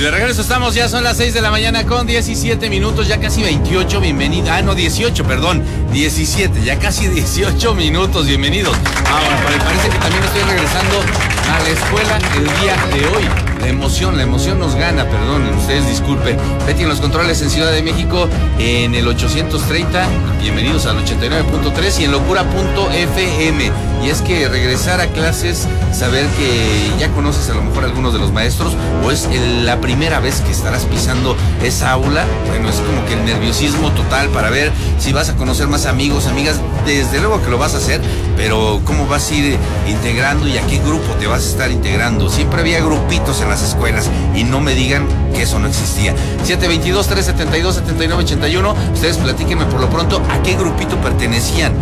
de regreso estamos, ya son las 6 de la mañana con 17 minutos, ya casi 28, bienvenida. Ah, no, 18, perdón, 17, ya casi 18 minutos, bienvenidos. Bueno, parece que también estoy regresando a la escuela el día de hoy. La emoción nos gana, perdonen, ustedes disculpen. Betty en los controles en Ciudad de México en el 830, bienvenidos al 89.3 y en locura.fm. Y es que regresar a clases, saber que ya conoces a lo mejor algunos de los maestros o es la primera vez que estarás pisando esa aula, bueno, es como que el nerviosismo total para ver si vas a conocer más amigos, amigas, desde luego que lo vas a hacer, pero cómo vas a ir integrando y a qué grupo te vas a estar integrando. Siempre había grupitos en las escuelas y no me digan que eso no existía. 722-372-7981, ustedes platíquenme por lo pronto a qué grupito pertenecían.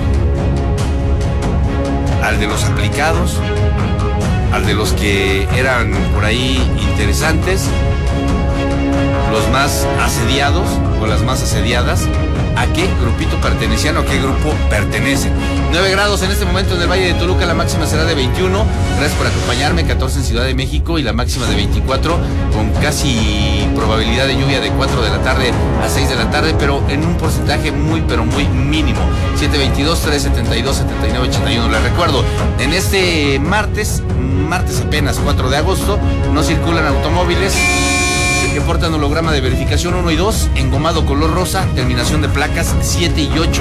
Al de los aplicados, al de los que eran por ahí interesantes, los más asediados o las más asediadas. ¿A qué grupito pertenecían o a qué grupo pertenecen? 9 grados en este momento en el Valle de Toluca, la máxima será de 21. Gracias por acompañarme, 14 en Ciudad de México y la máxima de 24, con casi probabilidad de lluvia de 4 de la tarde a 6 de la tarde, pero en un porcentaje muy, pero muy mínimo. 722-372-7981. Les recuerdo, en este martes apenas 4 de agosto, no circulan automóviles que portan holograma de verificación 1 y 2, engomado color rosa, terminación de placas 7 y 8.